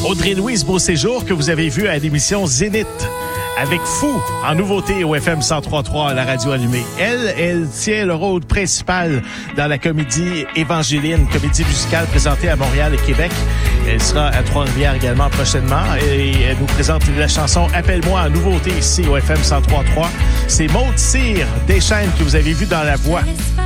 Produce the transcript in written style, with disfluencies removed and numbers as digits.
Audrey-Louise Beauséjour, que vous avez vue à l'émission Zénith, avec Fou, en nouveauté au FM 103.3 à la radio allumée. Elle tient le rôle principal dans la comédie Évangeline, comédie musicale présentée à Montréal et Québec. Elle sera à Trois-Rivières également prochainement et elle nous présente la chanson Appelle-moi en nouveauté ici au FM 103.3. C'est Maude Cyr Deschaines que vous avez vu dans la voix.